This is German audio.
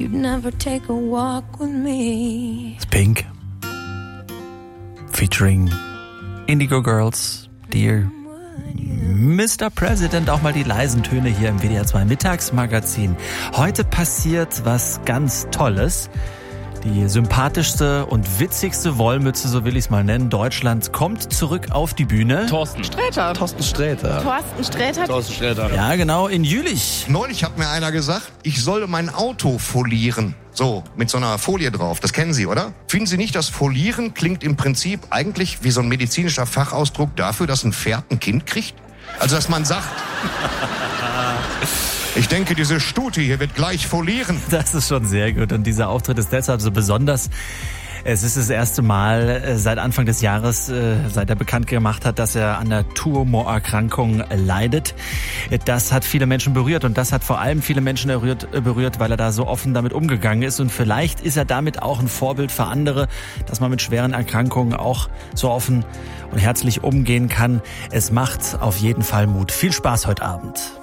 you'd never take a walk with me. Pink. Featuring Indigo Girls, Dear Mr. President, auch mal die leisen Töne hier im WDR 2 Mittagsmagazin. Heute passiert was ganz Tolles. Die sympathischste und witzigste Wollmütze, so will ich es mal nennen, Deutschlands, kommt zurück auf die Bühne. Thorsten Sträter. Ja, genau, in Jülich. Neulich hat mir einer gesagt, ich solle mein Auto folieren. So, mit so einer Folie drauf. Das kennen Sie, oder? Finden Sie nicht, das Folieren klingt im Prinzip eigentlich wie so ein medizinischer Fachausdruck dafür, dass ein Pferd ein Kind kriegt? Also, dass man sagt... Ich denke, diese Stute hier wird gleich folieren. Das ist schon sehr gut und dieser Auftritt ist deshalb so besonders. Es ist das erste Mal seit Anfang des Jahres, seit er bekannt gemacht hat, dass er an der Tumorerkrankung leidet. Das hat viele Menschen berührt und das hat vor allem viele Menschen berührt, weil er da so offen damit umgegangen ist. Und vielleicht ist er damit auch ein Vorbild für andere, dass man mit schweren Erkrankungen auch so offen und herzlich umgehen kann. Es macht auf jeden Fall Mut. Viel Spaß heute Abend.